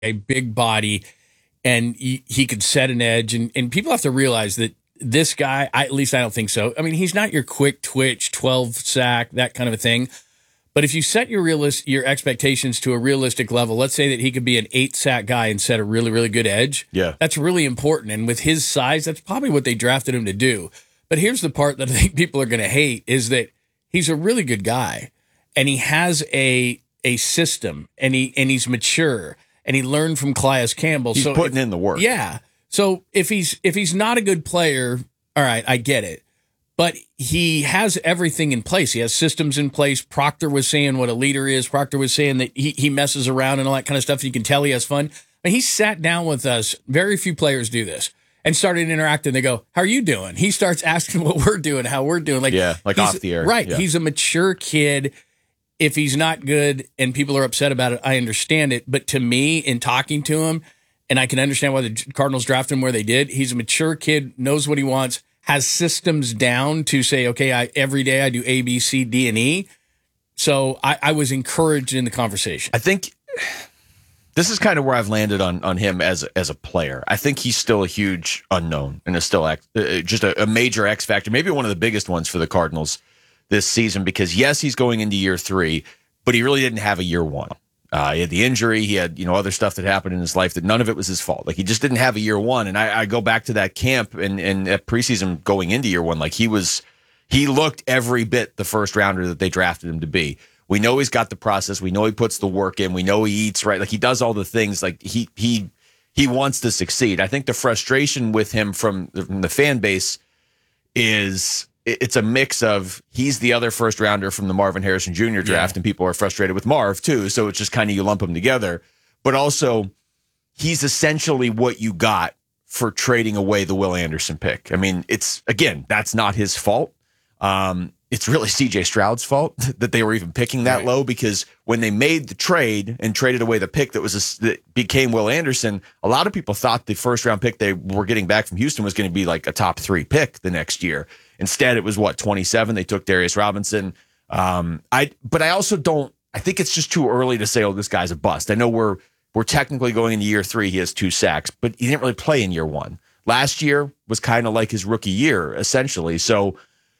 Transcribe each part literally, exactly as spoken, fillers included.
a big body, and he, he could set an edge. And, and people have to realize that this guy, I, at least I don't think so. I mean, he's not your quick twitch, twelve sack, that kind of a thing. But if you set your realist, your expectations to a realistic level, let's say that he could be an eight sack guy and set a really, really good edge. Yeah. That's really important. And with his size, that's probably what they drafted him to do. But here's the part that I think people are going to hate is that he's a really good guy, and he has a a system, and he and he's mature, and he learned from Calais Campbell. He's so putting if, in the work. Yeah. So if he's if he's not a good player, all right, I get it. But he has everything in place. He has systems in place. Proctor was saying what a leader is. Proctor was saying that he, he messes around and all that kind of stuff. You can tell he has fun. I mean, he sat down with us. Very few players do this. And started interacting. They go, how are you doing? He starts asking what we're doing, how we're doing. Like, yeah, like off the air. Right. Yeah. He's a mature kid. If he's not good and people are upset about it, I understand it. But to me, in talking to him, and I can understand why the Cardinals drafted him where they did, he's a mature kid, knows what he wants, has systems down to say, okay, I, every day I do A, B, C, D, and E. So I, I was encouraged in the conversation. I think this is kind of where I've landed on on him as as a player. I think he's still a huge unknown and is still uh, just a, a major X factor, maybe one of the biggest ones for the Cardinals this season. Because yes, he's going into year three, but he really didn't have a year one. Uh, he had the injury. He had, you know, other stuff that happened in his life that none of it was his fault. Like, he just didn't have a year one. And I, I go back to that camp and, and at preseason going into year one, like he was, he looked every bit the first rounder that they drafted him to be. We know he's got the process. We know he puts the work in. We know he eats right. Like, he does all the things. Like, he, he, he wants to succeed. I think the frustration with him from, from the fan base is, it's a mix of he's the other first rounder from the Marvin Harrison Junior draft, yeah. and people are frustrated with Marv too. So it's just kind of, you lump them together. But also, he's essentially what you got for trading away the Will Anderson pick. I mean, it's, again, that's not his fault. Um, it's really C J Stroud's fault that they were even picking that right. low, because when they made the trade and traded away the pick that was a, that became Will Anderson, a lot of people thought the first round pick they were getting back from Houston was going to be like a top three pick the next year. Instead, it was what, twenty-seven. They took Darius Robinson. Um, I, but I also don't. I think it's just too early to say, oh, this guy's a bust. I know we're we're technically going into year three. He has two sacks, but he didn't really play in year one. Last year was kind of like his rookie year, essentially. So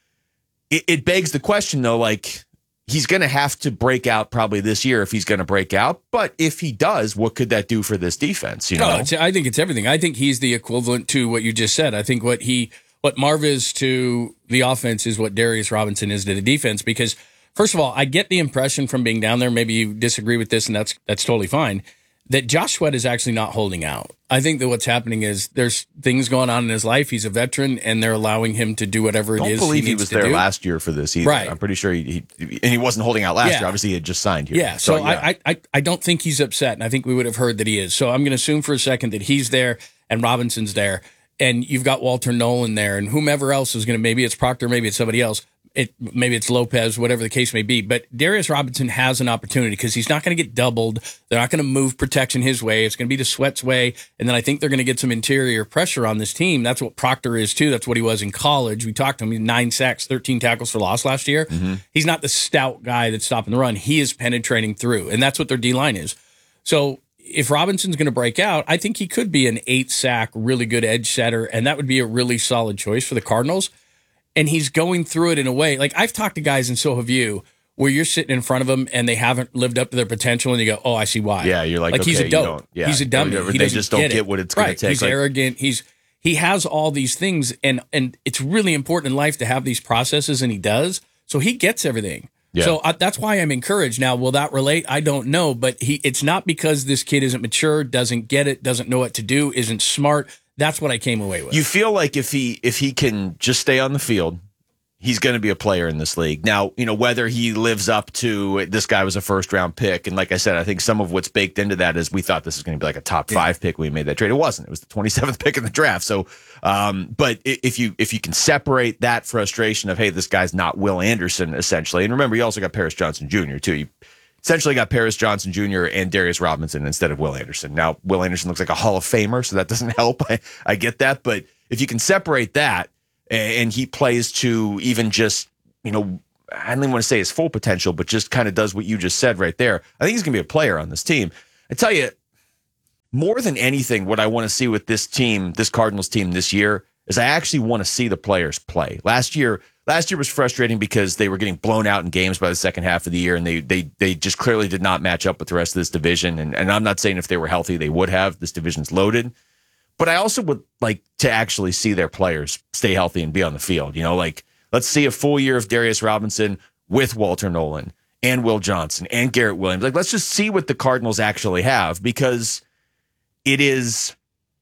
it, it begs the question, though. Like, he's going to have to break out probably this year if he's going to break out. But if he does, what could that do for this defense? You know, no, it's, I think it's everything. I think he's the equivalent to what you just said. I think what he. What Marv is to the offense is what Darius Robinson is to the defense. Because, first of all, I get the impression from being down there, maybe you disagree with this, and that's that's totally fine, that Josh Sweat is actually not holding out. I think that what's happening is there's things going on in his life. He's a veteran, and they're allowing him to do whatever it Don't is believe he he, needs was to there do. last year for this either. Right. I'm pretty sure he, he and he wasn't holding out last Yeah. year. Obviously, he had just signed here. Yeah, so, so yeah. I, I I don't think he's upset, and I think we would have heard that he is. So I'm going to assume for a second that he's there and Robinson's there. And you've got Walter Nolan there, and whomever else is going to, maybe it's Proctor, maybe it's somebody else, it maybe it's Lopez, whatever the case may be. But Darius Robinson has an opportunity because he's not going to get doubled. They're not going to move protection his way. It's going to be the Sweat's way. And then I think they're going to get some interior pressure on this team. That's what Proctor is, too. That's what he was in college. We talked to him. He's nine sacks, thirteen tackles for loss last year. Mm-hmm. He's not the stout guy that's stopping the run. He is penetrating through, and that's what their D-line is. So if Robinson's going to break out, I think he could be an eight-sack, really good edge setter, and that would be a really solid choice for the Cardinals. And he's going through it in a way, like I've talked to guys, and so have you, where you're sitting in front of them and they haven't lived up to their potential, and you go, oh, I see why. Yeah, you're like, like okay, he's a dope. Yeah, he's a dummy. They, he they just don't get, get what it's going right. to take. He's like, arrogant. He's he has all these things, and and it's really important in life to have these processes, and he does. So he gets everything. Yeah. So uh, that's why I'm encouraged. Now, will that relate? I don't know, but he it's not because this kid isn't mature, doesn't get it, doesn't know what to do, isn't smart. That's what I came away with. You feel like if he if he can just stay on the field, he's going to be a player in this league. Now, you know, whether he lives up to this guy was a first round pick. And like I said, I think some of what's baked into that is we thought this was going to be like a top five yeah. pick when we made that trade. It wasn't. It was the twenty-seventh pick in the draft. So, um, but if you if you can separate that frustration of, hey, this guy's not Will Anderson, essentially. And remember, you also got Paris Johnson Junior, too. You essentially got Paris Johnson Junior and Darius Robinson instead of Will Anderson. Now, Will Anderson looks like a Hall of Famer, so that doesn't help. I, I get that. But if you can separate that, and he plays to even just, you know, I don't even want to say his full potential, but just kind of does what you just said right there, I think he's going to be a player on this team. I tell you, more than anything, what I want to see with this team, this Cardinals team this year, is I actually want to see the players play. Last year, last year was frustrating because they were getting blown out in games by the second half of the year, and they they they just clearly did not match up with the rest of this division. And, and I'm not saying if they were healthy, they would have. This division's loaded. But I also would like to actually see their players stay healthy and be on the field. You know, like, let's see a full year of Darius Robinson with Walter Nolan and Will Johnson and Garrett Williams. Like, let's just see what the Cardinals actually have, because it is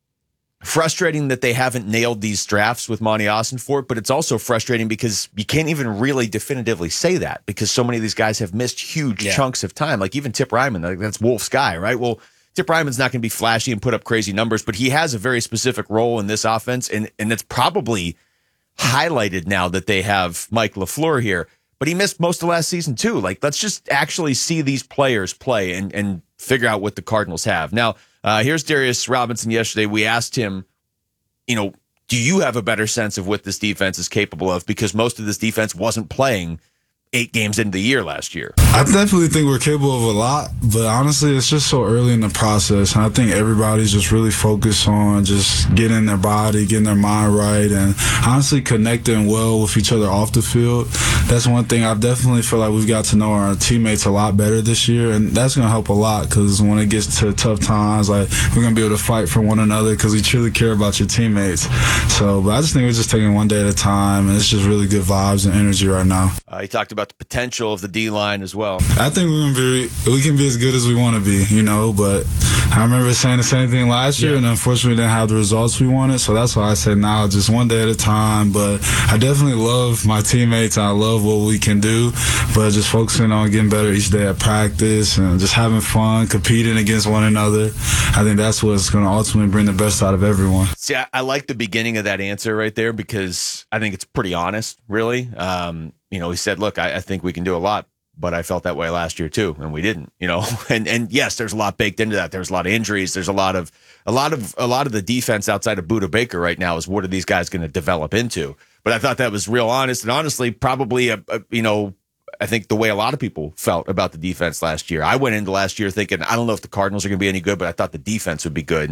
frustrating that they haven't nailed these drafts with Monty Ossenfort, but it's also frustrating because you can't even really definitively say that because so many of these guys have missed huge yeah. chunks of time. Like even Tip Ryman, like that's Wolf's guy, right? Well, Tip Ryman's not going to be flashy and put up crazy numbers, but he has a very specific role in this offense, and, and it's probably highlighted now that they have Mike LaFleur here, but he missed most of last season too. Like, let's just actually see these players play and, and figure out what the Cardinals have. Now, uh, here's Darius Robinson yesterday. We asked him, you know, do you have a better sense of what this defense is capable of? Because most of this defense wasn't playing eight games into the year last year. I definitely think we're capable of a lot, but honestly, it's just so early in the process. And I think everybody's just really focused on just getting their body, getting their mind right, and honestly connecting well with each other off the field. That's one thing I definitely feel like we've got to know our teammates a lot better this year, and that's going to help a lot because when it gets to tough times, like we're going to be able to fight for one another because we truly care about your teammates. So, but I just think we're just taking one day at a time, and it's just really good vibes and energy right now. Uh, he talked about the potential of the D-line as well. I think we can be we can be as good as we want to be, you know, but I remember saying the same thing last year, yeah. and unfortunately we didn't have the results we wanted, so that's why I said now just one day at a time. But I definitely love my teammates. I love what we can do, but just focusing on getting better each day at practice and just having fun, competing against one another. I think that's what's going to ultimately bring the best out of everyone. See, I, I like the beginning of that answer right there because I think it's pretty honest, really. Um, you know, he said, look, I, I think we can do a lot, but I felt that way last year too, and we didn't, you know. And and yes, there's a lot baked into that. There's a lot of injuries. There's a lot of a lot of a lot of the defense outside of Budda Baker right now is what are these guys going to develop into? But I thought that was real honest, and honestly, probably a, a you know, I think the way a lot of people felt about the defense last year. I went into last year thinking I don't know if the Cardinals are going to be any good, but I thought the defense would be good.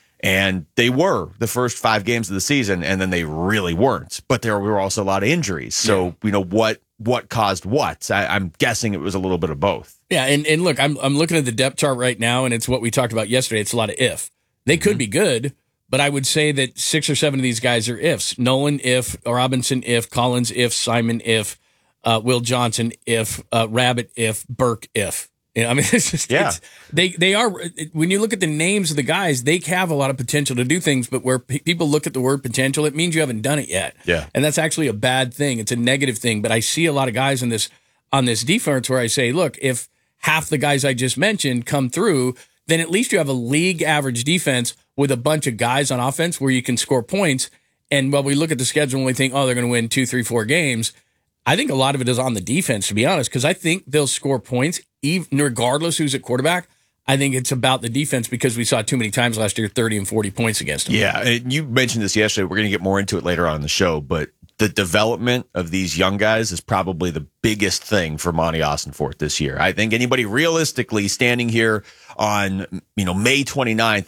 And they were the first five games of the season, and then they really weren't. But there were also a lot of injuries. So, yeah. you know, what what caused what? I, I'm guessing it was a little bit of both. Yeah, and, and look, I'm I'm looking at the depth chart right now, and it's what we talked about yesterday. It's a lot of if. They could mm-hmm. be good, but I would say that six or seven of these guys are ifs. Nolan, if. Robinson, if. Collins, if. Simon, if. Uh, Will Johnson, if. Uh, Rabbit, if. Burke, if. You know, I mean, it's just, yeah. it's, they, they are, when you look at the names of the guys, they have a lot of potential to do things, but where pe- people look at the word potential, it means you haven't done it yet. Yeah. And that's actually a bad thing. It's a negative thing. But I see a lot of guys in this, on this defense where I say, look, if half the guys I just mentioned come through, then at least you have a league average defense with a bunch of guys on offense where you can score points. And while we look at the schedule and we think, oh, they're going to win two, three, four games, I think a lot of it is on the defense, to be honest, because I think they'll score points even regardless who's at quarterback. I think it's about the defense because we saw too many times last year thirty and forty points against them. Yeah, and you mentioned this yesterday. We're going to get more into it later on in the show, but the development of these young guys is probably the biggest thing for Monty Ossenfort this year. I think anybody realistically standing here on, you know, May twenty-ninth,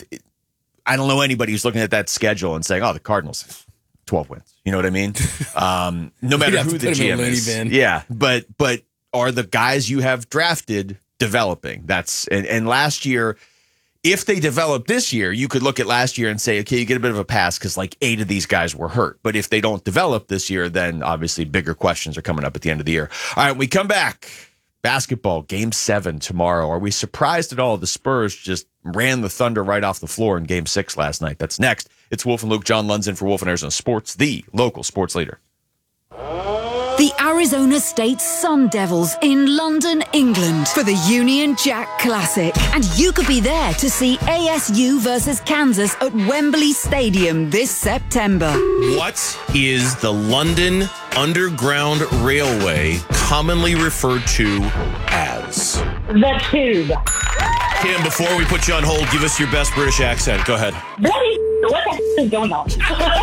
I don't know anybody who's looking at that schedule and saying, oh, the Cardinals, twelve wins. You know what I mean? Um, no matter who the G M is. Yeah, but but are the guys you have drafted developing? That's and, and last year, if they develop this year, you could look at last year and say, okay, you get a bit of a pass because like eight of these guys were hurt. But if they don't develop this year, then obviously bigger questions are coming up at the end of the year. All right, we come back. Basketball, game seven tomorrow. Are we surprised at all the Spurs just ran the Thunder right off the floor in game six last night? That's next. It's Wolf and Luke. John Lund's in for Wolf and Arizona Sports, the local sports leader. The Arizona State Sun Devils in London, England for the Union Jack Classic. And you could be there to see A S U versus Kansas at Wembley Stadium this September. What is the London Underground Railway commonly referred to as? The Tube. Kim, before we put you on hold, give us your best British accent. Go ahead. Bloody What the f- is going on?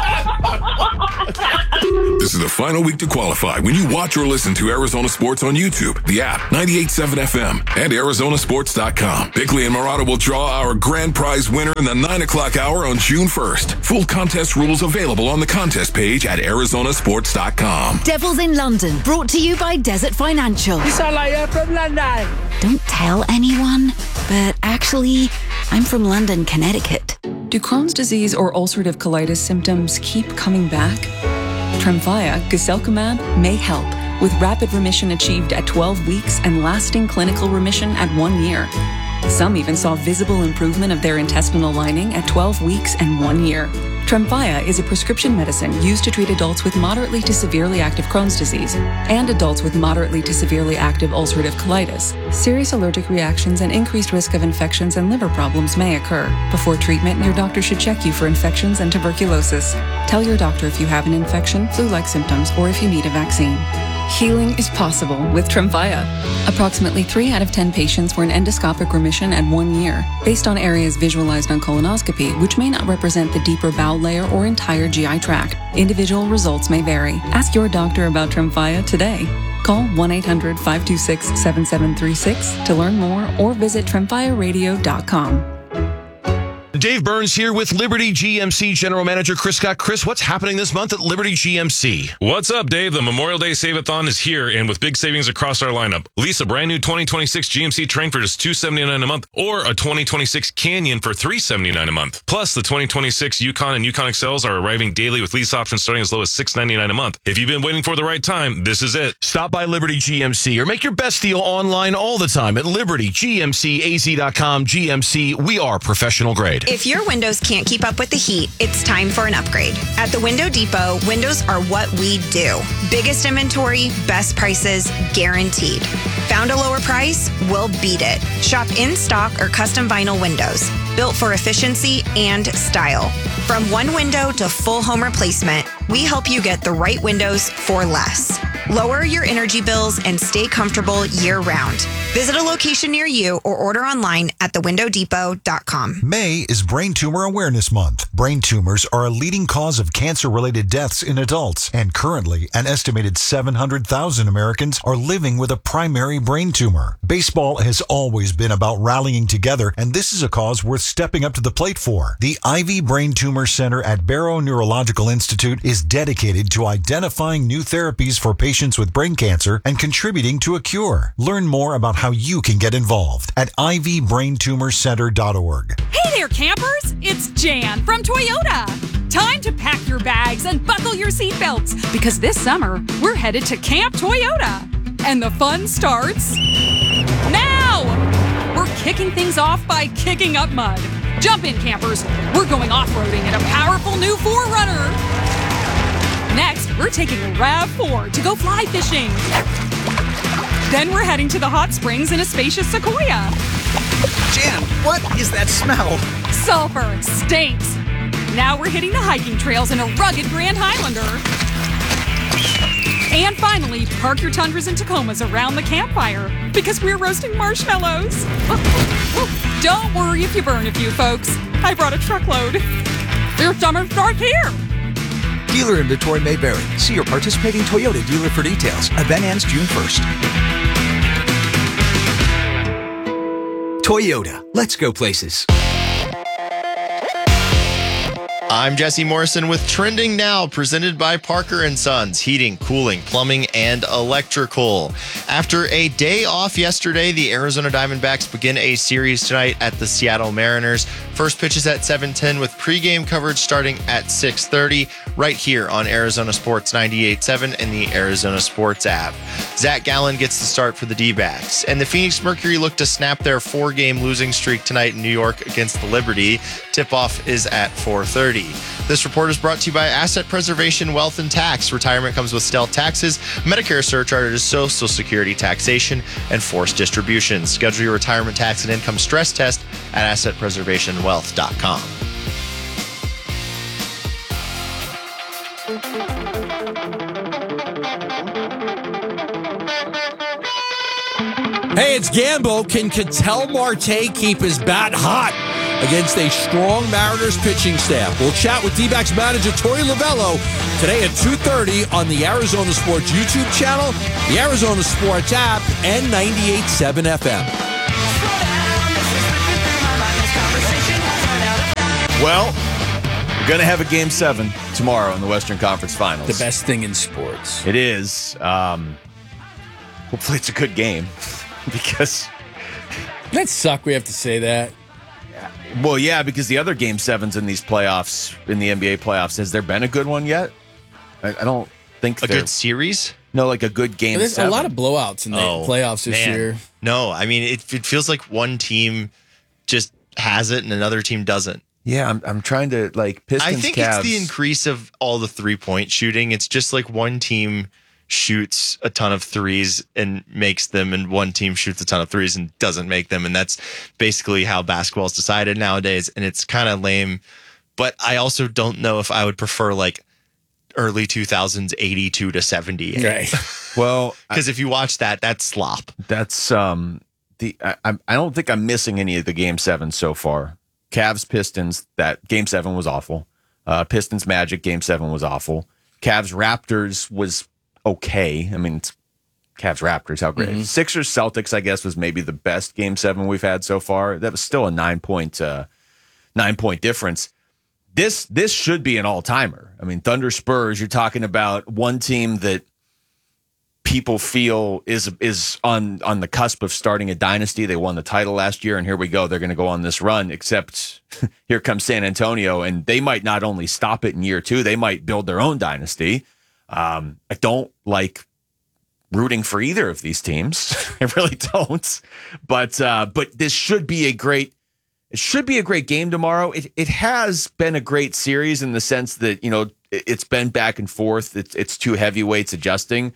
This is the final week to qualify when you watch or listen to Arizona Sports on YouTube, the app, ninety-eight point seven F M, and Arizona Sports dot com. Bickley and Murata will draw our grand prize winner in the nine o'clock hour on June first. Full contest rules available on the contest page at Arizona Sports dot com. Devils in London, brought to you by Desert Financial. You sound like you're from London. Don't tell anyone, but actually, I'm from London, Connecticut. Do Crohn's disease or ulcerative colitis symptoms keep coming back? Tremfya, guselkumab, may help, with rapid remission achieved at twelve weeks and lasting clinical remission at one year. Some even saw visible improvement of their intestinal lining at twelve weeks and one year. Tremfya is a prescription medicine used to treat adults with moderately to severely active Crohn's disease and adults with moderately to severely active ulcerative colitis. Serious allergic reactions and increased risk of infections and liver problems may occur. Before treatment, your doctor should check you for infections and tuberculosis. Tell your doctor if you have an infection, flu-like symptoms, or if you need a vaccine. Healing is possible with Tremfya. Approximately three out of ten patients were in endoscopic remission at one year, based on areas visualized on colonoscopy, which may not represent the deeper bowel layer or entire G I tract. Individual results may vary. Ask your doctor about Tremfya today. Call one eight hundred, five two six, seven seven three six to learn more or visit tremfya radio dot com. Dave Burns here with Liberty G M C General Manager Chris Scott. Chris, what's happening this month at Liberty G M C? What's up, Dave? The Memorial Day Save-A-thon is here, and with big savings across our lineup. Lease a brand new twenty twenty-six G M C Terrain for just two hundred seventy-nine dollars a month, or a twenty twenty-six Canyon for three hundred seventy-nine dollars a month. Plus, the twenty twenty-six Yukon and Yukon X Ls are arriving daily with lease options starting as low as six hundred ninety-nine dollars a month. If you've been waiting for the right time, this is it. Stop by Liberty G M C or make your best deal online all the time at Liberty G M C A Z dot com. G M C, we are professional grade. If your windows can't keep up with the heat, it's time for an upgrade. At the Window Depot, windows are what we do. Biggest inventory, best prices, guaranteed. Found a lower price? We'll beat it. Shop in stock or custom vinyl windows, built for efficiency and style. From one window to full home replacement, we help you get the right windows for less. Lower your energy bills and stay comfortable year-round. Visit a location near you or order online at the window depot dot com. May is Brain Tumor Awareness Month. Brain tumors are a leading cause of cancer-related deaths in adults, and currently, an estimated seven hundred thousand Americans are living with a primary brain tumor. Baseball has always been about rallying together, and this is a cause worth stepping up to the plate for. The Ivy Brain Tumor Center at Barrow Neurological Institute is dedicated to identifying new therapies for patients with brain cancer and contributing to a cure. Learn more about how you can get involved at ivy brain tumor center dot org. Hey there, campers! It's Jan from Toyota. Time to pack your bags and buckle your seatbelts, because this summer we're headed to Camp Toyota. And the fun starts now! We're kicking things off by kicking up mud. Jump in, campers. We're going off-roading in a powerful new four runner. Next, we're taking a RAV four to go fly fishing. Then we're heading to the hot springs in a spacious Sequoia. Jan, what is that smell? Sulfur stinks. Now we're hitting the hiking trails in a rugged Grand Highlander. And finally, park your Tundras and Tacomas around the campfire, because we're roasting marshmallows. Don't worry if you burn a few, folks. I brought a truckload. Your summer starts here. Dealer inventory may vary. See your participating Toyota dealer for details. Event ends June first. Toyota. Let's go places. I'm Jesse Morrison with Trending Now, presented by Parker and Sons, heating, cooling, plumbing, and electrical. After a day off yesterday, the Arizona Diamondbacks begin a series tonight at the Seattle Mariners. First pitch is at seven ten with pregame coverage starting at six thirty right here on Arizona Sports ninety-eight point seven and the Arizona Sports app. Zach Gallen gets the start for the D-backs, and the Phoenix Mercury look to snap their four-game losing streak tonight in New York against the Liberty. Tip-off is at four thirty. This report is brought to you by Asset Preservation Wealth and Tax. Retirement comes with stealth taxes, Medicare surcharges, Social Security taxation, and forced distributions. Schedule your retirement tax and income stress test at asset preservation wealth dot com. Hey, it's Gambo. Can Ketel Marte keep his bat hot against a strong Mariners pitching staff. We'll chat with D-backs manager Torey Lovello today at two thirty on the Arizona Sports YouTube channel, the Arizona Sports app, and ninety-eight point seven F M. Well, we're going to have a game seven tomorrow in the Western Conference Finals. The best thing in sports. It is. Um, hopefully it's a good game because... Doesn't that suck we have to say that? Well, yeah, because the other game sevens in these playoffs, in the N B A playoffs, has there been a good one yet? I, I don't think A there- good series? No, like a good game There's seven. a lot of blowouts in the Oh, playoffs this man. year. No, I mean, it, it feels like one team just has it and another team doesn't. Yeah, I'm, I'm trying to, like, Pistons, I think Cavs. it's the increase of all the three-point shooting. It's just like one team shoots a ton of threes and makes them, and one team shoots a ton of threes and doesn't make them. And that's basically how basketball is decided nowadays. And it's kind of lame. But I also don't know if I would prefer, like, early two thousands eighty-two to seventy. Right. Well, because if you watch that, that's slop. That's um the I, I'm- I don't think I'm missing any of the game sevens so far. Cavs Pistons, that game seven was awful. Uh, Pistons Magic game seven was awful. Cavs Raptors was okay. I mean, it's Cavs Raptors, how great. Mhm. Sixers Celtics, I guess, was maybe the best game seven we've had so far. That was still a nine point uh, nine point difference. This this should be an all timer. I mean, Thunder Spurs. You're talking about one team that people feel is is on on the cusp of starting a dynasty. They won the title last year, and here we go. They're going to go on this run. Except here comes San Antonio, and they might not only stop it in year two, they might build their own dynasty. Um, I don't like rooting for either of these teams. I really don't. But uh, but this should be a great. It should be a great game tomorrow. It it has been a great series in the sense that, you know, it- it's been back and forth. It's it's two heavyweights adjusting.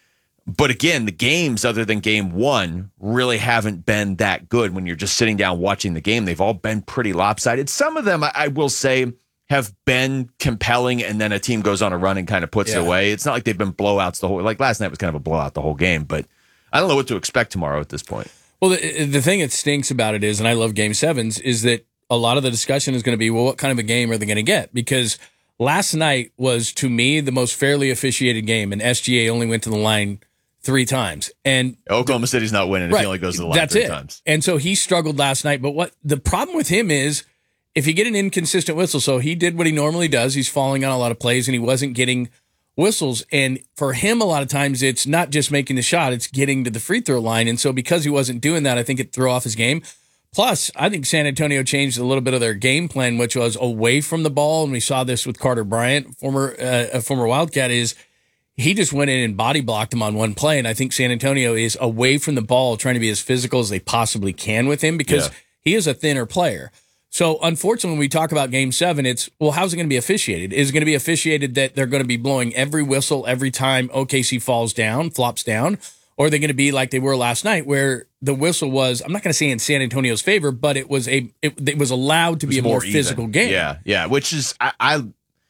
But again, the games other than game one really haven't been that good when you're just sitting down watching the game. They've all been pretty lopsided. Some of them, I, I will say, have been compelling, and then a team goes on a run and kind of puts Yeah. it away. It's not like they've been blowouts the whole, like last night was kind of a blowout the whole game, but I don't know what to expect tomorrow at this point. Well, the, the thing that stinks about it is, and I love game sevens, is that a lot of the discussion is going to be, well, what kind of a game are they going to get? Because last night was, to me, the most fairly officiated game, and S G A only went to the line three times. And Oklahoma City's not winning if Right. he only goes to the line That's three it. times. And so he struggled last night. But what the problem with him is, if you get an inconsistent whistle, so he did what he normally does. He's falling on a lot of plays, and he wasn't getting whistles. And for him, a lot of times, it's not just making the shot, it's getting to the free throw line. And so because he wasn't doing that, I think it threw off his game. Plus, I think San Antonio changed a little bit of their game plan, which was away from the ball. And we saw this with Carter Bryant, former uh, a former Wildcat, is he just went in and body blocked him on one play. And I think San Antonio is away from the ball, trying to be as physical as they possibly can with him, because Yeah. he is a thinner player. So unfortunately, when we talk about game seven, it's, well, how's it going to be officiated? Is it going to be officiated that they're going to be blowing every whistle every time O K C falls down, flops down? Or are they going to be like they were last night, where the whistle was, I'm not going to say in San Antonio's favor, but it was a it, it was allowed to It be a was more even. physical game. Yeah, yeah. Which is I, I,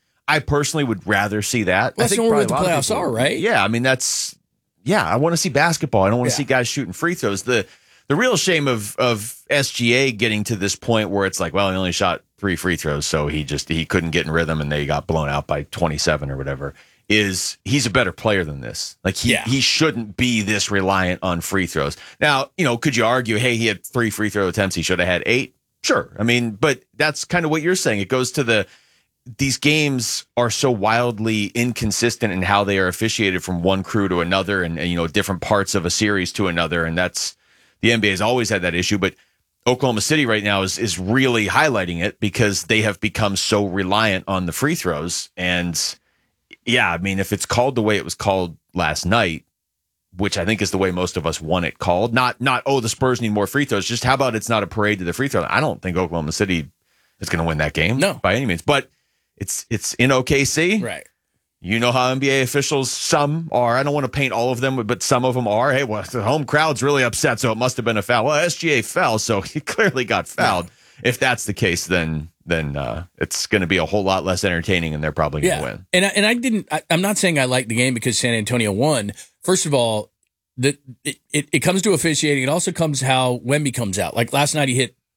I personally would rather see that. Well, I that's think normally what probably the a lot of playoffs people- are, right? Yeah, I mean that's yeah. I want to see basketball. I don't want to Yeah. see guys shooting free throws. The the real shame of of S G A getting to this point where it's like, well, he only shot three free throws, so he just he couldn't get in rhythm, and they got blown out by twenty-seven or whatever. Is he's a better player than this? Like he Yeah. he shouldn't be this reliant on free throws. Now, you know, could you argue, hey, he had three free throw attempts, he should have had eight? Sure. I mean, but that's kind of what you're saying. It goes to the these games are so wildly inconsistent in how they are officiated from one crew to another, and, and you know, different parts of a series to another, and that's the N B A has always had that issue, but Oklahoma City right now is is really highlighting it because they have become so reliant on the free throws. And yeah, I mean, if it's called the way it was called last night, which I think is the way most of us want it called, not not oh, the Spurs need more free throws. Just how about it's not a parade to the free throw? I don't think Oklahoma City is going to win that game, No. by any means. But it's it's in O K C, Right. You know how N B A officials, some are, I don't want to paint all of them, but some of them are, hey, well, the home crowd's really upset, so it must have been a foul. Well, S G A fell, so he clearly got fouled. Yeah. If that's the case, then then uh, it's going to be a whole lot less entertaining, and they're probably going to Yeah. win. And I, and I didn't, I, I'm not saying I liked the game because San Antonio won. First of all, the it, it, it comes to officiating. It also comes how Wemby comes out. Like last night, he hit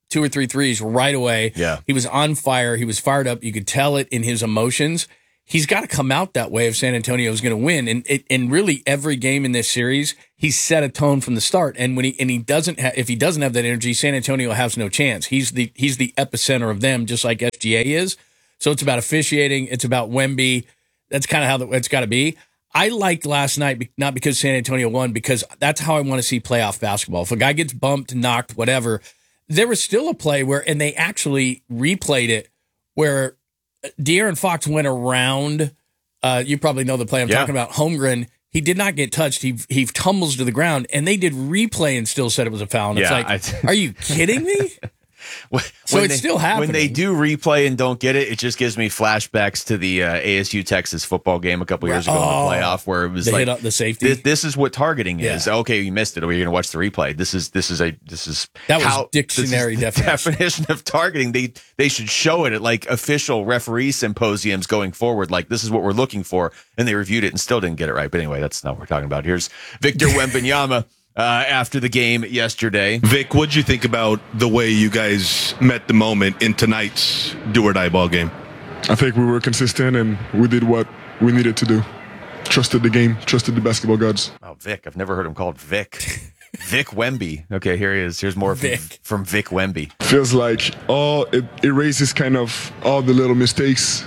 two or three threes right away. Yeah. He was on fire. He was fired up. You could tell it in his emotions. He's got to come out that way if San Antonio is going to win. And it, and really every game in this series, he's set a tone from the start. And when he and he doesn't ha- if he doesn't have that energy, San Antonio has no chance. He's the he's the epicenter of them, just like S G A is. So it's about officiating. It's about Wemby. That's kind of how the, it's got to be. I liked last night, not because San Antonio won, because that's how I want to see playoff basketball. If a guy gets bumped, knocked, whatever, there was still a play where, and they actually replayed it, where De'Aaron Fox went around. Uh, you probably know the play I'm yeah. talking about. Holmgren, he did not get touched. He he tumbles to the ground, and they did replay and still said it was a foul. And yeah, it's like, I, are you kidding me? When, so when it's they, still happening. When they do replay and don't get it, it just gives me flashbacks to the uh, A S U Texas football game a couple years ago oh, in the playoff, where it was the like hit up the safety. This, this is what targeting is. Yeah. Okay, you missed it, or you're going to watch the replay. This is this is a this is that was how, dictionary this is the definition. definition of targeting. They they should show it at like official referee symposiums going forward. Like, this is what we're looking for, and they reviewed it and still didn't get it right. But anyway, that's not what we're talking about. Here's Victor Wembanyama. Uh, after the game yesterday. Vic, what'd you think about the way you guys met the moment in tonight's do-or-die ball game? I think we were consistent and we did what we needed to do. Trusted the game, trusted the basketball gods. Oh, Vic. I've never heard him called Vic. Vic Wemby. Okay, here he is. Here's more Vic. From, from Vic Wemby. Feels like all it erases kind of all the little mistakes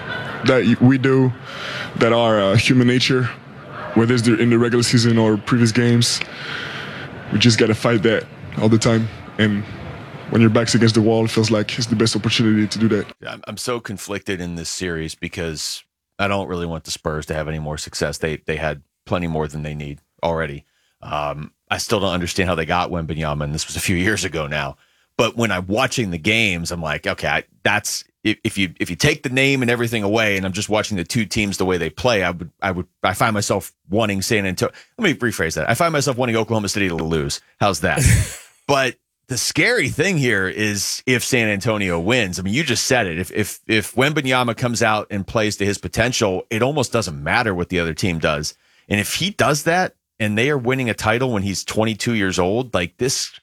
that we do that are uh, human nature. Whether it's in the regular season or previous games, we just got to fight that all the time. And when your back's against the wall, it feels like it's the best opportunity to do that. I'm so conflicted in this series because I don't really want the Spurs to have any more success. They they had plenty more than they need already. Um, I still don't understand how they got Wembanyama, and this was a few years ago now. But when I'm watching the games, I'm like, okay, I, that's if, if you if you take the name and everything away, and I'm just watching the two teams the way they play, I would I would I find myself wanting San Antonio. Let me rephrase that. I find myself wanting Oklahoma City to lose. How's that? But the scary thing here is if San Antonio wins. I mean, you just said it. If if if Wembanyama comes out and plays to his potential, it almost doesn't matter what the other team does. And if he does that, and they are winning a title when he's twenty-two years old, like this.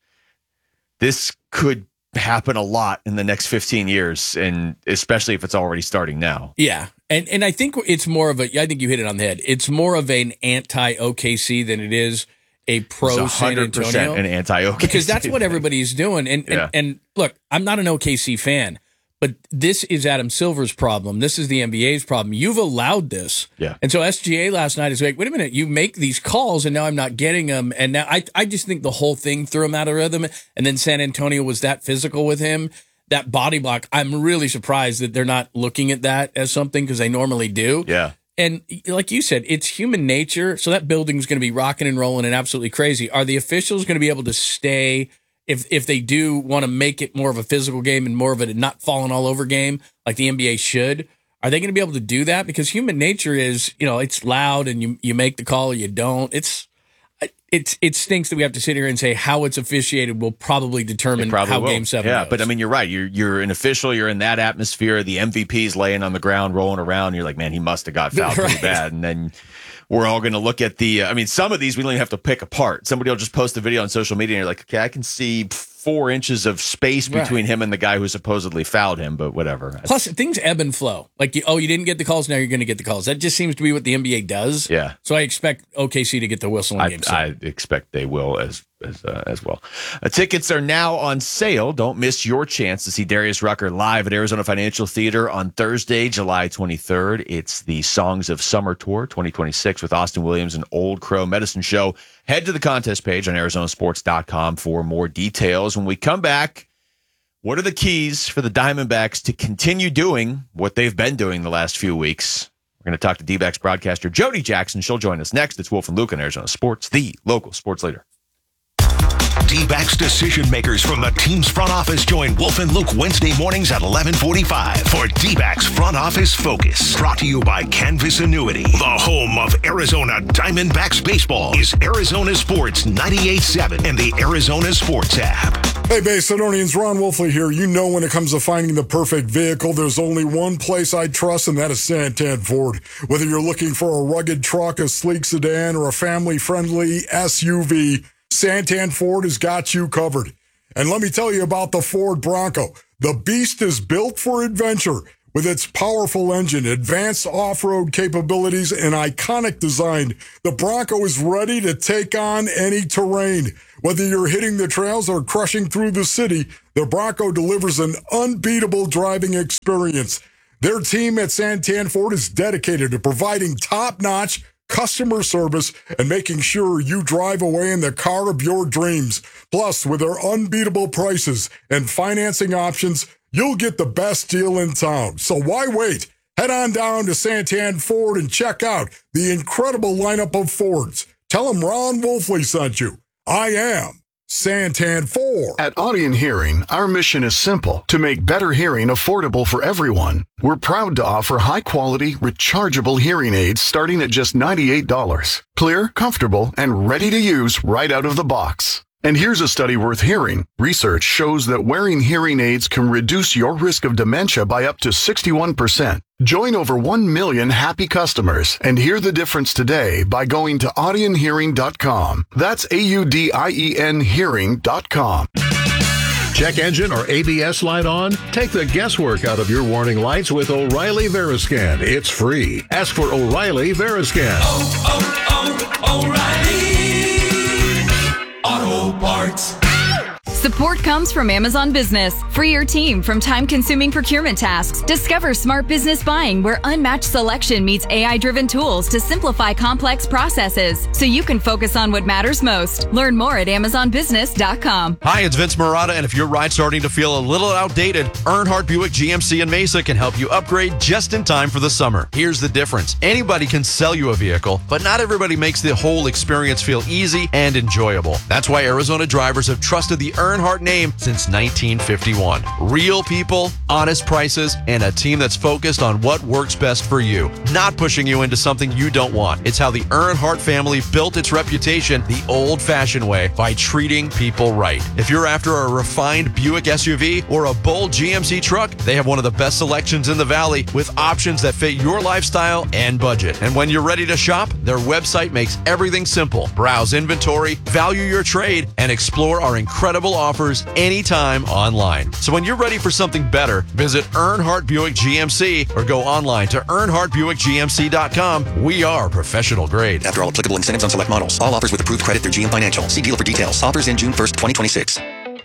This could happen a lot in the next fifteen years, and especially if it's already starting now. Yeah. And and I think it's more of a, I think you hit it on the head. It's more of an anti-O K C than it is a pro San Antonio. An anti-O K C. Because that's what everybody's doing. And, yeah. and and look, I'm not an O K C fan, but this is Adam Silver's problem. This is the N B A's problem. You've allowed this. Yeah. And so S G A last night is like, wait a minute, you make these calls and now I'm not getting them. And now I I just think the whole thing threw him out of rhythm. And then San Antonio was that physical with him, that body block. I'm really surprised that they're not looking at that as something because they normally do. Yeah. And like you said, it's human nature. So that building's going to be rocking and rolling and absolutely crazy. Are the officials going to be able to stay if if they do want to make it more of a physical game and more of a not falling all over game like the N B A should? Are they going to be able to do that? Because human nature is, you know, it's loud and you you make the call or you don't. It's it's it stinks that we have to sit here and say how it's officiated will probably determine probably how will. Game Seven Yeah, goes. but I mean, you're right. You're you're an official. You're in that atmosphere. The M V P's laying on the ground, rolling around. You're like, man, he must have got fouled Right. pretty bad. And then we're all going to look at the. Uh, I mean, some of these we don't even have to pick apart. Somebody will just post a video on social media, and you're like, okay, I can see four inches of space between Right. him and the guy who supposedly fouled him, but whatever. Plus, things ebb and flow. Like, you, oh, you didn't get the calls, now you're going to get the calls. That just seems to be what the N B A does. Yeah. So I expect O K C to get the whistle in I, Game Seven. I expect they will as as uh, as well. Uh, tickets are now on sale. Don't miss your chance to see Darius Rucker live at Arizona Financial Theater on Thursday, July twenty-third. It's the Songs of Summer Tour twenty twenty-six with Austin Williams and Old Crow Medicine Show. Head to the contest page on Arizona Sports dot com for more details. When we come back, what are the keys for the Diamondbacks to continue doing what they've been doing the last few weeks? We're going to talk to D-backs broadcaster Jody Jackson. She'll join us next. It's Wolf and Luke on Arizona Sports, the local sports leader. D-backs decision makers from the team's front office join Wolf and Luke Wednesday mornings at eleven forty-five for D-backs Front Office Focus. Brought to you by Canvas Annuity. The home of Arizona Diamondbacks baseball is Arizona Sports ninety-eight point seven and the Arizona Sports app. Hey, Bay Sidonians, Ron Wolfley here. You know when it comes to finding the perfect vehicle, there's only one place I trust, and that is Santan Ford. Whether you're looking for a rugged truck, a sleek sedan, or a family-friendly S U V, Santan Ford has got you covered. And let me tell you about the Ford Bronco. The beast is built for adventure. With its powerful engine, advanced off-road capabilities, and iconic design, the Bronco is ready to take on any terrain. Whether you're hitting the trails or crushing through the city, the Bronco delivers an unbeatable driving experience. Their team at Santan Ford is dedicated to providing top-notch customer service and making sure you drive away in the car of your dreams. Plus, with their unbeatable prices and financing options, you'll get the best deal in town. So why wait? Head on down to Santan Ford and check out the incredible lineup of Fords. Tell them Ron Wolfley sent you. I am Santan Ford. At Audion Hearing, our mission is simple: to make better hearing affordable for everyone. We're proud to offer high-quality, rechargeable hearing aids starting at just ninety-eight dollars. Clear, comfortable, and ready to use right out of the box. And here's a study worth hearing. Research shows that wearing hearing aids can reduce your risk of dementia by up to sixty-one percent. Join over one million happy customers and hear the difference today by going to audion hearing dot com. That's A U D I E N hearing dot com. Check engine or A B S light on? Take the guesswork out of your warning lights with O'Reilly Veriscan. It's free. Ask for O'Reilly Veriscan. Oh, oh, oh, O'Reilly Auto Parts. Support comes from Amazon Business. Free your team from time-consuming procurement tasks. Discover smart business buying where unmatched selection meets A I-driven tools to simplify complex processes so you can focus on what matters most. Learn more at amazon business dot com. Hi, it's Vince Marotta, and if your ride's starting to feel a little outdated, Earnhardt Buick G M C in Mesa can help you upgrade just in time for the summer. Here's the difference. Anybody can sell you a vehicle, but not everybody makes the whole experience feel easy and enjoyable. That's why Arizona drivers have trusted the Earnhardt name since nineteen fifty-one. Real people, honest prices, and a team that's focused on what works best for you, not pushing you into something you don't want. It's how the Earnhardt family built its reputation the old-fashioned way, by treating people right. If you're after a refined Buick S U V or a bold G M C truck, they have one of the best selections in the Valley with options that fit your lifestyle and budget. And when you're ready to shop, their website makes everything simple. Browse inventory, value your trade, and explore our incredible offers anytime online. So when you're ready for something better, visit Earnhardt Buick G M C or go online to earnhardt buick g m c dot com. We are professional grade. After all applicable incentives on select models. All offers with approved credit through G M Financial. See dealer for details. Offers in June first, twenty twenty-six.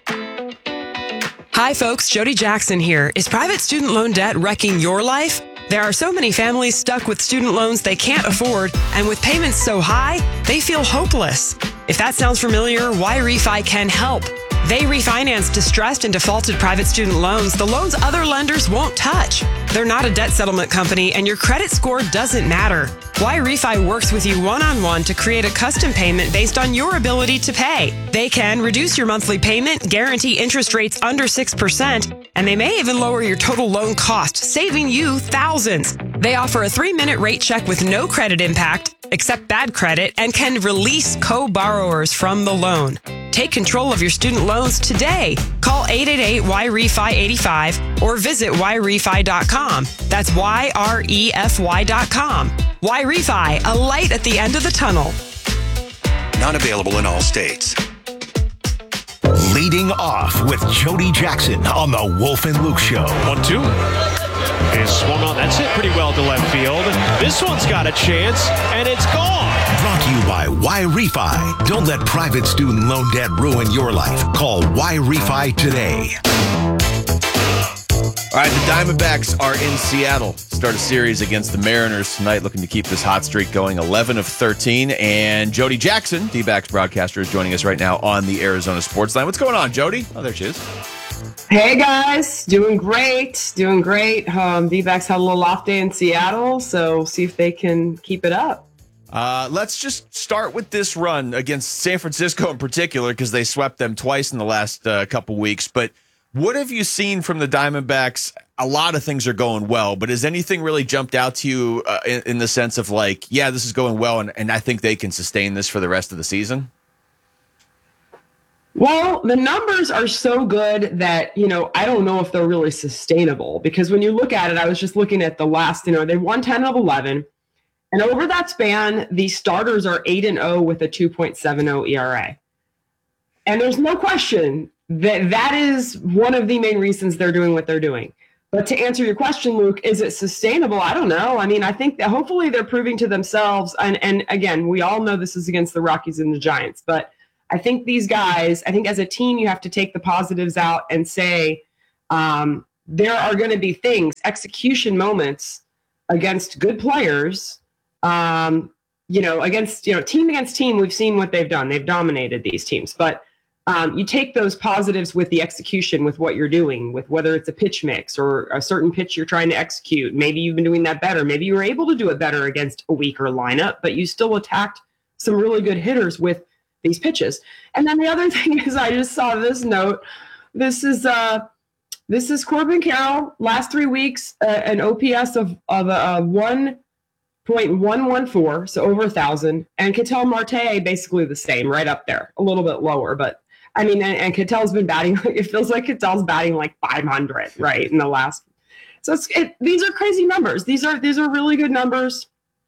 Hi folks, Jody Jackson here. Is private student loan debt wrecking your life? There are so many families stuck with student loans they can't afford, and with payments so high, they feel hopeless. If that sounds familiar, YRefi can help. They refinance distressed and defaulted private student loans the loans other lenders won't touch. They're not a debt settlement company, and your credit score doesn't matter. YRefi works with you one-on-one to create a custom payment based on your ability to pay. They can reduce your monthly payment, guarantee interest rates under six percent, and they may even lower your total loan cost, saving you thousands. They offer a three-minute rate check with no credit impact, accept bad credit, and can release co-borrowers from the loan. Take control of your student loans today. Call eight eight eight Y R E F I eighty-five or visit Y refi dot com. That's Y R E F Y dot com. YRefi, a light at the end of the tunnel. Not available in all states. Leading off with Jody Jackson on the Wolf and Luke Show. One, two. Is swung on. That's hit pretty well to left field. This one's got a chance, and it's gone. Brought to you by YRefi. Don't let private student loan debt ruin your life. Call YRefi today. All right, the Diamondbacks are in Seattle. Start a series against the Mariners tonight, looking to keep this hot streak going, eleven of thirteen. And Jody Jackson, D-backs broadcaster, is joining us right now on the Arizona Sports Line. What's going on, Jody? Oh, there she is. Hey, guys. Doing great. Doing great. Um, D-backs had a little off day in Seattle, so see if they can keep it up. Uh, let's just start with this run against San Francisco in particular, because they swept them twice in the last uh, couple weeks. But what have you seen from the Diamondbacks? A lot of things are going well, but has anything really jumped out to you uh, in, in the sense of like, yeah, this is going well, and, and I think they can sustain this for the rest of the season? Well, the numbers are so good that, you know, I don't know if they're really sustainable, because when you look at it, I was just looking at the last, you know, they won ten of eleven. And over that span, the starters are eight and oh with a two point seven oh E R A. And there's no question that that is one of the main reasons they're doing what they're doing. But to answer your question, Luke, is it sustainable? I don't know. I mean, I think that hopefully they're proving to themselves. And, and again, we all know this is against the Rockies and the Giants. But I think these guys, I think as a team, you have to take the positives out and say um, there are going to be things, execution moments against good players. Um, you know, against, you know, team against team, we've seen what they've done. They've dominated these teams. But Um, you take those positives with the execution, with what you're doing, with whether it's a pitch mix or a certain pitch you're trying to execute. Maybe you've been doing that better. Maybe you were able to do it better against a weaker lineup, but you still attacked some really good hitters with these pitches. And then the other thing is, I just saw this note. This is uh, this is Corbin Carroll. Last three weeks, uh, an O P S of of uh, one point one one four, so over a thousand. And Ketel Marte basically the same, right up there, a little bit lower, but. I mean, and, and Ketel's been batting, it feels like Ketel's batting like five hundred, right, in the last. So it's, it, these are crazy numbers. These are these are really good numbers.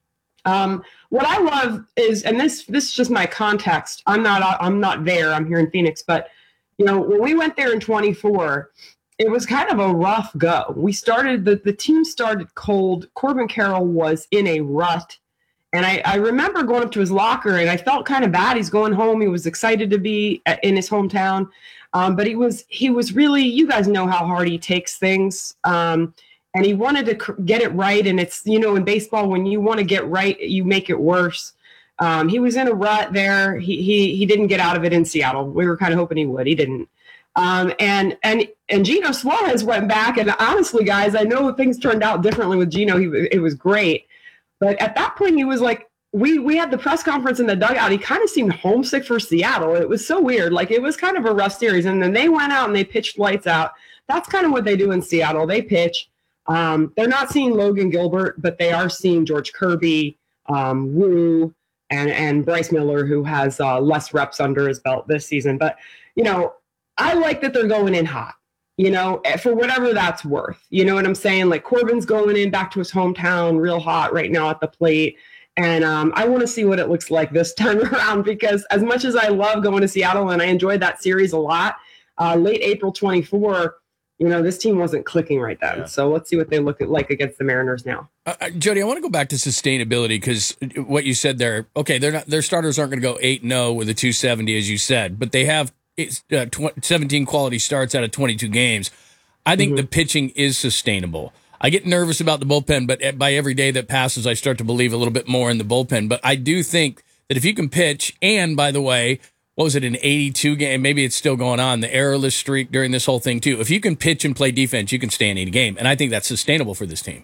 Um, what I love is, and this this is just my context. I'm not I'm not there. I'm here in Phoenix, but you know, when we went there in twenty-four, it was kind of a rough go. We started the the team started cold. Corbin Carroll was in a rut. And I, I remember going up to his locker, and I felt kind of bad. He's going home. He was excited to be in his hometown, um, but he was he was really. You guys know how hard he takes things, um, and he wanted to cr- get it right. And it's, you know, in baseball, when you want to get right, you make it worse. Um, he was in a rut there. He he he didn't get out of it in Seattle. We were kind of hoping he would. He didn't. Um, and and and Gino Suarez went back. And honestly, guys, I know things turned out differently with Gino. He it was great. But at that point, he was like, we we had the press conference in the dugout. He kind of seemed homesick for Seattle. It was so weird. Like, it was kind of a rough series. And then they went out and they pitched lights out. That's kind of what they do in Seattle. They pitch. Um, they're not seeing Logan Gilbert, but they are seeing George Kirby, um, Wu, and, and Bryce Miller, who has uh, less reps under his belt this season. But, you know, I like that they're going in hot. You know, for whatever that's worth. You know what I'm saying? Like, Corbin's going in back to his hometown real hot right now at the plate. And um, I want to see what it looks like this time around, because as much as I love going to Seattle and I enjoyed that series a lot, uh, late April twenty-four, you know, this team wasn't clicking right then. Yeah. So let's see what they look like against the Mariners now. Uh, Jody, I want to go back to sustainability, because what you said there, okay, they're not, their starters aren't going to go eight and oh with a two seventy, as you said, but they have It's uh, tw- seventeen quality starts out of twenty-two games. I think mm-hmm. the pitching is sustainable. I get nervous about the bullpen, but by every day that passes, I start to believe a little bit more in the bullpen. But I do think that if you can pitch, and by the way, what was it, an eighty-two game? Maybe it's still going on, the errorless streak during this whole thing too. If you can pitch and play defense, you can stay in a game. And I think that's sustainable for this team.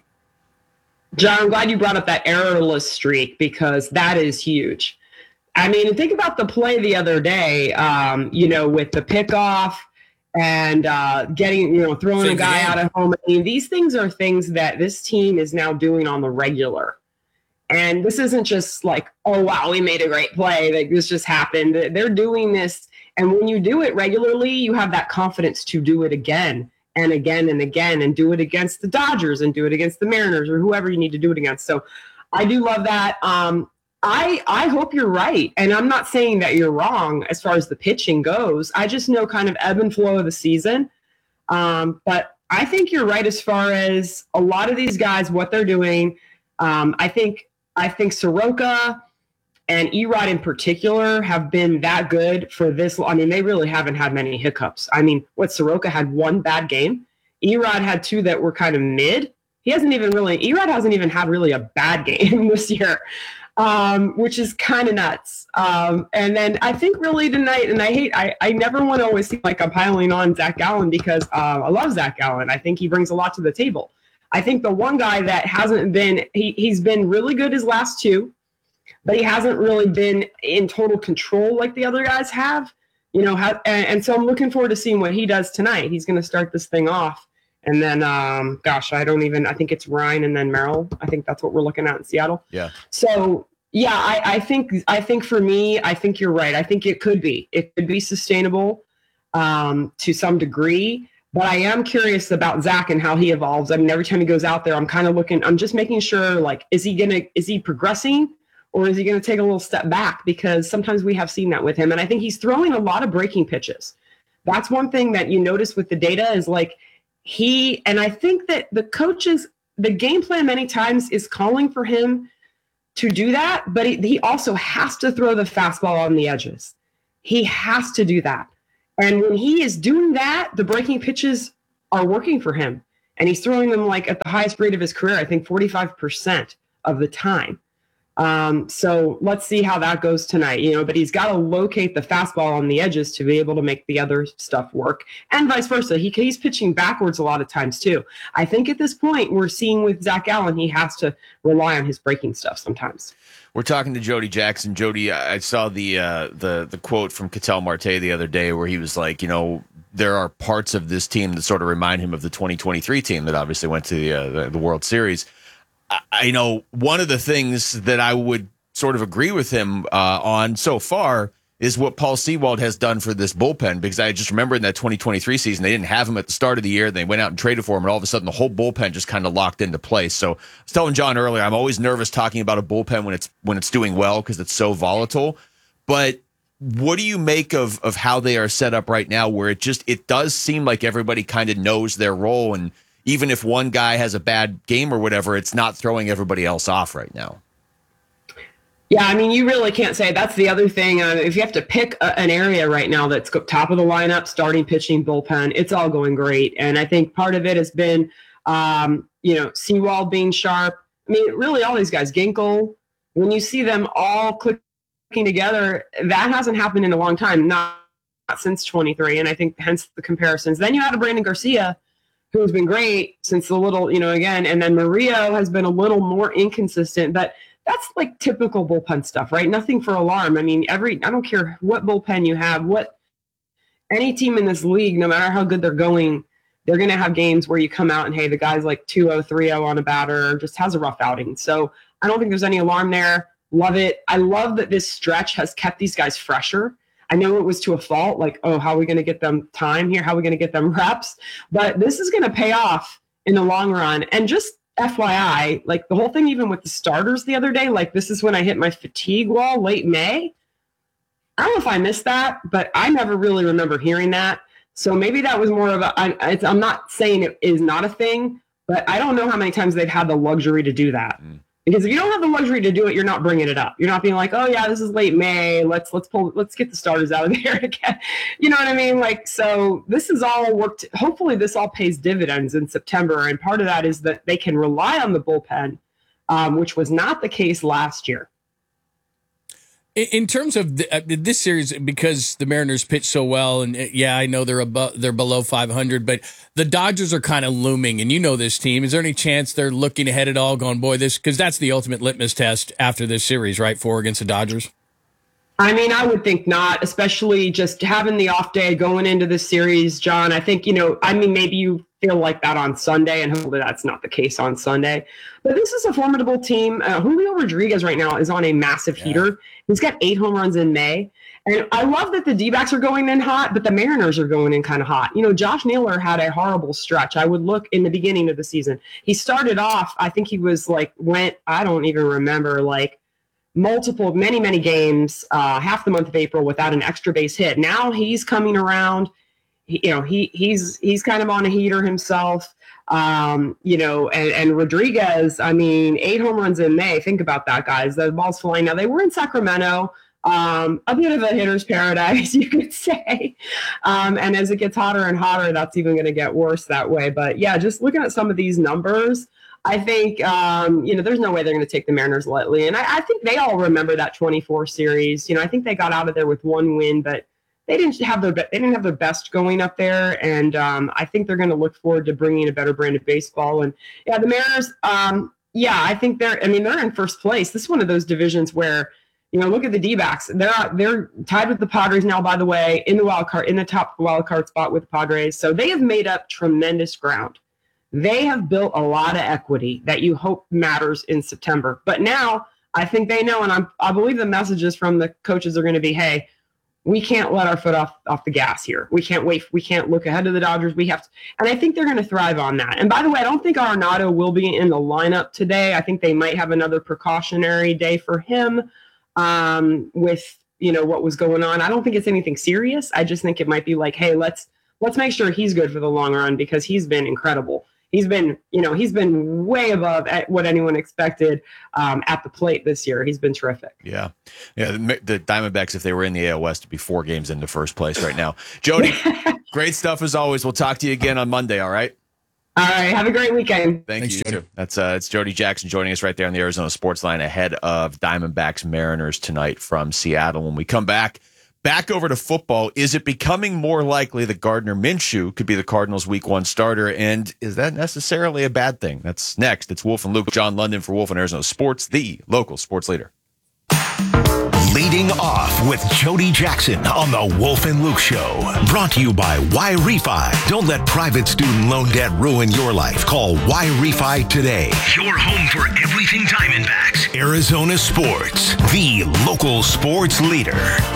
John, I'm glad you brought up that errorless streak, because that is huge. I mean, think about the play the other day, um, you know, with the pickoff and uh, getting, you know, throwing Same a guy game. out at home. I mean, these things are things that this team is now doing on the regular. And this isn't just like, oh, wow, we made a great play. Like, this just happened. They're doing this. And when you do it regularly, you have that confidence to do it again and again and again, and do it against the Dodgers and do it against the Mariners or whoever you need to do it against. So I do love that. Um, I, I hope you're right. And I'm not saying that you're wrong as far as the pitching goes. I just know kind of ebb and flow of the season. Um, but I think you're right as far as a lot of these guys, what they're doing. Um, I think I think Soroka and Erod in particular have been that good for this. I mean, they really haven't had many hiccups. I mean, what, Soroka had one bad game? Erod had two that were kind of mid. He hasn't even really, Erod hasn't even had really a bad game this year. Um, which is kind of nuts. Um, and then I think really tonight, and I hate, I, I never want to always seem like I'm piling on Zach Gallen, because uh, I love Zach Gallen. I think he brings a lot to the table. I think the one guy that hasn't been, he, he's been really good his last two, but he hasn't really been in total control like the other guys have, you know, have, and, and so I'm looking forward to seeing what he does tonight. He's going to start this thing off. And then, um, gosh, I don't even, I think it's Ryan and then Merrill. I think that's what we're looking at in Seattle. Yeah. So, yeah, I, I think, I think for me, I think you're right. I think it could be, it could be sustainable um, to some degree, but I am curious about Zach and how he evolves. I mean, every time he goes out there, I'm kind of looking, I'm just making sure, like, is he going to, is he progressing, or is he going to take a little step back? Because sometimes we have seen that with him. And I think he's throwing a lot of breaking pitches. that's one thing that you notice with the data is like he, and I think that the coaches, the game plan many times is calling for him to do that, but he, he also has to throw the fastball on the edges. He has to do that. And when he is doing that, the breaking pitches are working for him. And he's throwing them like at the highest rate of his career, I think forty-five percent of the time. Um, so let's see how that goes tonight, you know, but he's got to locate the fastball on the edges to be able to make the other stuff work, and vice versa. He, he's pitching backwards a lot of times too. I think at this point we're seeing with Zach Allen, he has to rely on his breaking stuff sometimes. We're talking to Jody Jackson. Jody, I saw the uh, the the quote from Ketel Marte the other day where he was like, you know, there are parts of this team that sort of remind him of the twenty twenty-three team that obviously went to the uh, the, the World Series. I know one of the things that I would sort of agree with him uh, on so far is what Paul Sewald has done for this bullpen, because I just remember in that twenty twenty-three season, they didn't have him at the start of the year. They went out and traded for him, and all of a sudden the whole bullpen just kind of locked into place. So I was telling John earlier, I'm always nervous talking about a bullpen when it's when it's doing well because it's so volatile. But what do you make of of how they are set up right now, where it just it does seem like everybody kind of knows their role, and even if one guy has a bad game or whatever, it's not throwing everybody else off right now? Yeah, I mean, you really can't say. That's the other thing. Uh, if you have to pick a, an area right now that's top of the lineup, starting pitching, bullpen, it's all going great. And I think part of it has been, um, you know, Sewald being sharp. I mean, really all these guys, Ginkel, when you see them all clicking together, that hasn't happened in a long time, not, not since twenty-three. And I think hence the comparisons. Then you had a Brandon Garcia, who's been great since the little, you know, again, and then Murillo has been a little more inconsistent, but that's like typical bullpen stuff, right? Nothing for alarm. I mean, every, I don't care what bullpen you have, what any team in this league, no matter how good they're going, they're going to have games where you come out and, hey, the guy's like two oh, three oh on a batter, just has a rough outing. So I don't think there's any alarm there. Love it. I love that this stretch has kept these guys fresher. I know it was to a fault, like, oh, how are we going to get them time here? How are we going to get them reps? But this is going to pay off in the long run. And just F Y I, like the whole thing, even with the starters the other day, like this is when I hit my fatigue wall late May. I don't know if I missed that, but I never really remember hearing that. So maybe that was more of a, I, it's, I'm not saying it is not a thing, but I don't know how many times they've had the luxury to do that. Mm. Because if you don't have the luxury to do it, you're not bringing it up. You're not being like, oh yeah, this is late May. Let's let's pull let's get the starters out of there again. You know what I mean? Like, so this is all worked. Hopefully, this all pays dividends in September, and part of that is that they can rely on the bullpen, um, which was not the case last year. In terms of the, uh, this series, because the Mariners pitch so well, and uh, yeah, I know they're above, they're below five hundred, but the Dodgers are kind of looming, and you know this team. Is there any chance they're looking ahead at all, going, boy, this, because that's the ultimate litmus test after this series, right? Four against the Dodgers. I mean, I would think not, especially just having the off day going into this series, John. I think, you know, I mean, maybe you feel like that on Sunday, and hopefully that's not the case on Sunday. But this is a formidable team. Uh, Julio Rodriguez right now is on a massive yeah. heater. He's got eight home runs in May. And I love that the D-backs are going in hot, but the Mariners are going in kind of hot. You know, Josh Naylor had a horrible stretch. I would look in the beginning of the season. He started off, I think he was like, went, I don't even remember, like, multiple, many, many games, uh, half the month of April without an extra base hit. Now he's coming around. He, you know, he he's he's kind of on a heater himself. Um, you know, and, and Rodriguez, I mean, eight home runs in May. Think about that, guys. The ball's flying. Now they were in Sacramento, um, a bit of a hitter's paradise, you could say. Um, and as it gets hotter and hotter, that's even going to get worse that way. But yeah, just looking at some of these numbers, I think, um, you know, there's no way they're going to take the Mariners lightly. And I, I think they all remember that twenty-four series. You know, I think they got out of there with one win, but they didn't have their they didn't have their best going up there. And um, I think they're going to look forward to bringing a better brand of baseball. And yeah, the Mariners, um, yeah, I think they're, I mean, they're in first place. This is one of those divisions where, you know, look at the D-backs. They're they're tied with the Padres now, by the way, in the wild card, in the top wild card spot with the Padres. So they have made up tremendous ground. They have built a lot of equity that you hope matters in September. But now I think they know, and I'm, I believe the messages from the coaches are going to be, hey, we can't let our foot off, off the gas here. We can't wait. We can't look ahead to the Dodgers. We have to, and I think they're going to thrive on that. And by the way, I don't think Arenado will be in the lineup today. I think they might have another precautionary day for him um, with, you know, what was going on. I don't think it's anything serious. I just think it might be like, hey, let's let's make sure he's good for the long run because he's been incredible. He's been, you know, he's been way above at what anyone expected um, at the plate this year. He's been terrific. Yeah. Yeah. The, the Diamondbacks, if they were in the A L West, would be four games into first place right now. Jody, great stuff as always. We'll talk to you again on Monday. All right. All right. Have a great weekend. Thank Thanks, you. Jody. Too. That's uh, it's Jody Jackson joining us right there on the Arizona Sports Line ahead of Diamondbacks Mariners tonight from Seattle. When we come back, back over to football, is it becoming more likely that Gardner Minshew could be the Cardinals' week one starter? And is that necessarily a bad thing? That's next. It's Wolf and Luke. John London for Wolf and Arizona Sports, the local sports leader. Leading off with Jody Jackson on the Wolf and Luke Show. Brought to you by Y-Refi. Don't let private student loan debt ruin your life. Call Y-Refi today. Your home for everything Diamondbacks. Arizona Sports, the local sports leader.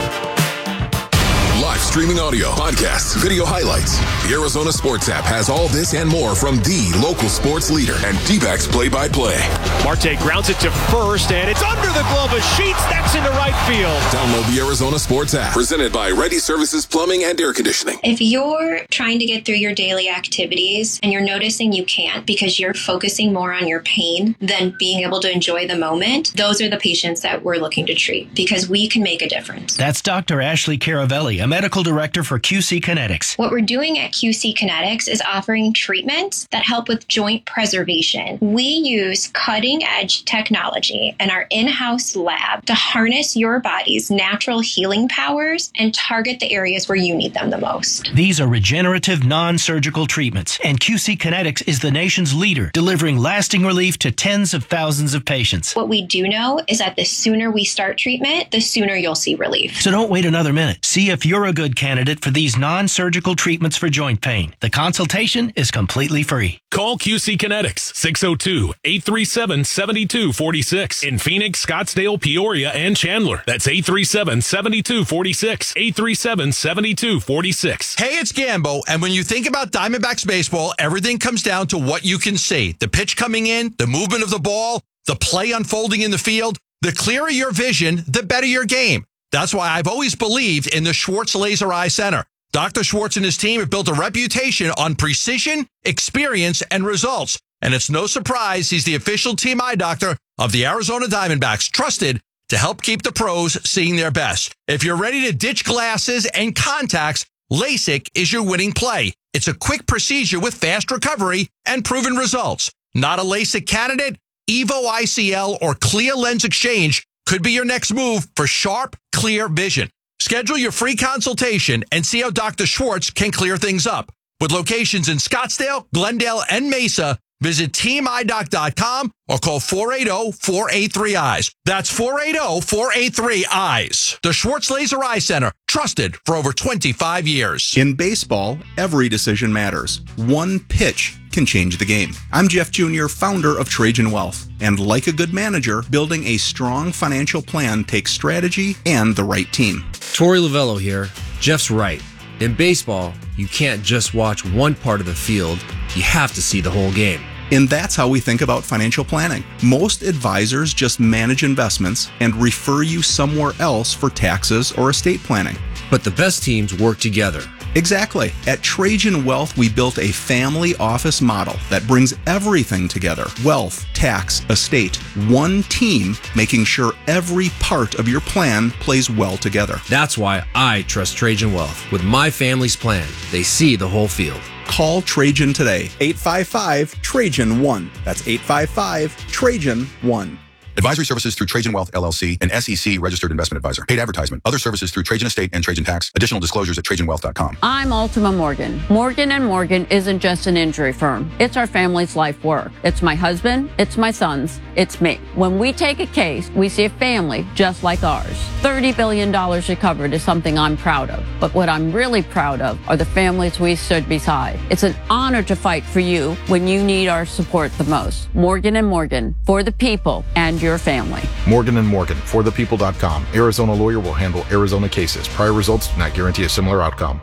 Live streaming audio, podcasts, video highlights. The Arizona Sports app has all this and more from the local sports leader and D-backs play-by-play. Marte grounds it to first, and it's under the glove of Sheets. That's into right field. Download the Arizona Sports app, presented by Ready Services Plumbing and Air Conditioning. If you're trying to get through your daily activities and you're noticing you can't because you're focusing more on your pain than being able to enjoy the moment, those are the patients that we're looking to treat because we can make a difference. That's Doctor Ashley Caravelli, a medical director for Q C Kinetics. What we're doing at Q C Kinetics is offering treatments that help with joint preservation. We use cutting-edge technology in our in-house lab to harness your body's natural healing powers and target the areas where you need them the most. These are regenerative, non-surgical treatments, and Q C Kinetics is the nation's leader, delivering lasting relief to tens of thousands of patients. What we do know is that the sooner we start treatment, the sooner you'll see relief. So don't wait another minute. See if you're a good candidate for these non-surgical treatments for joint pain. The consultation is completely free. Call Q C Kinetics, six oh two, eight three seven, seven two four six in Phoenix, Scottsdale, Peoria, and Chandler. That's eight three seven, seven two four six, eight three seven, seven two four six. Hey, it's Gambo, and when you think about Diamondbacks baseball, everything comes down to what you can see. The pitch coming in, the movement of the ball, the play unfolding in the field. The clearer your vision, the better your game. That's why I've always believed in the Schwartz Laser Eye Center. Doctor Schwartz and his team have built a reputation on precision, experience, and results. And it's no surprise he's the official team eye doctor of the Arizona Diamondbacks, trusted to help keep the pros seeing their best. If you're ready to ditch glasses and contacts, LASIK is your winning play. It's a quick procedure with fast recovery and proven results. Not a LASIK candidate? Evo I C L or Clear Lens Exchange could be your next move for sharp, clear vision. Schedule your free consultation and see how Doctor Schwartz can clear things up. With locations in Scottsdale, Glendale, and Mesa, visit team eye doc dot com or call four eight zero, four eight three, eyes. That's four eight zero, four eight three, eyes. The Schwartz Laser Eye Center, trusted for over twenty-five years. In baseball, every decision matters. One pitch can change the game. I'm Jeff Junior, founder of Trajan Wealth. And like a good manager, building a strong financial plan takes strategy and the right team. Torey Lavello here. Jeff's right. In baseball, you can't just watch one part of the field. You have to see the whole game. And that's how we think about financial planning. Most advisors just manage investments and refer you somewhere else for taxes or estate planning. But the best teams work together. Exactly. At Trajan Wealth, we built a family office model that brings everything together. Wealth, tax, estate. One team making sure every part of your plan plays well together. That's why I trust Trajan Wealth. With my family's plan, they see the whole field. Call Trajan today. eight five five, Trajan one. That's eight five five, Trajan one. Advisory services through Trajan Wealth, L L C, an S E C registered investment advisor. Paid advertisement. Other services through Trajan Estate and Trajan Tax. Additional disclosures at trajan wealth dot com. I'm Ultima Morgan. Morgan and Morgan isn't just an injury firm. It's our family's life work. It's my husband. It's my sons. It's me. When we take a case, we see a family just like ours. thirty billion dollars recovered is something I'm proud of. But what I'm really proud of are the families we stood beside. It's an honor to fight for you when you need our support the most. Morgan and Morgan, for the people and your family. Morgan and Morgan, for the people dot com. Arizona lawyer will handle Arizona cases. Prior results do not guarantee a similar outcome.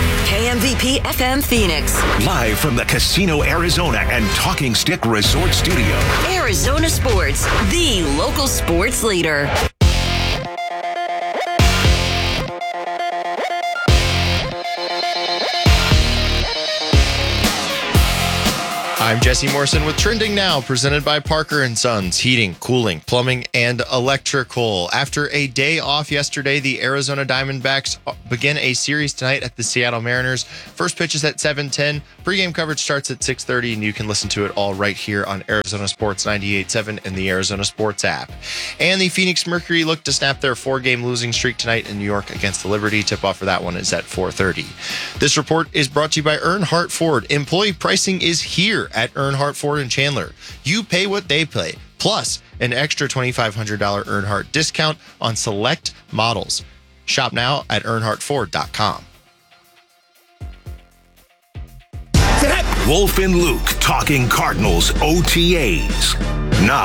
K M V P F M Phoenix. Live from the Casino Arizona and Talking Stick Resort Studio. Arizona Sports, the local sports leader. I'm Jesse Morrison with Trending Now, presented by Parker and Sons, heating, cooling, plumbing, and electrical. After a day off yesterday, the Arizona Diamondbacks begin a series tonight at the Seattle Mariners. First pitch is at seven ten. Pre-game coverage starts at six thirty, and you can listen to it all right here on Arizona Sports ninety-eight point seven and the Arizona Sports app. And the Phoenix Mercury look to snap their four-game losing streak tonight in New York against the Liberty. Tip-off for that one is at four thirty. This report is brought to you by Earnhardt Ford. Employee pricing is here at Earnhardt Ford in Chandler. You pay what they pay, plus an extra twenty-five hundred dollars Earnhardt discount on select models. Shop now at earnhardt ford dot com. Wolf and Luke talking Cardinals O T As. Now